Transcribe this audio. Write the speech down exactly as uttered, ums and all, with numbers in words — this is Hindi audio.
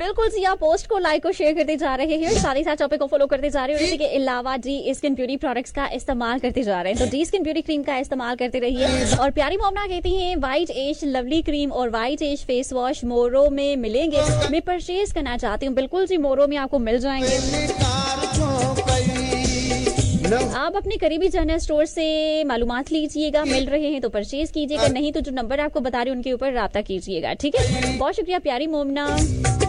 बिल्कुल जी, आप पोस्ट को लाइक और शेयर करते जा रहे हैं, साथ ही साथ टॉपिक को फॉलो करते जा रहे हैं। इसी के अलावा डी स्किन ब्यूटी प्रोडक्ट्स का इस्तेमाल करते जा रहे हैं, तो डी स्किन ब्यूटी क्रीम का इस्तेमाल करते रहिए। और प्यारी मोमना कहती हैं व्हाइट एज लवली क्रीम और व्हाइट एज फेस वॉश मोरो में मिलेंगे, मैं परचेज करना चाहती हूँ। बिल्कुल जी, मोरो में आपको मिल जाएंगे। आप अपने करीबी जनरल स्टोर से मालूमात लीजिएगा, मिल रहे हैं तो परचेज कीजिएगा, नहीं तो जो नंबर आपको बता रहे हैं उनके ऊपर राब्ता कीजिएगा। ठीक है, बहुत शुक्रिया प्यारी मोमना।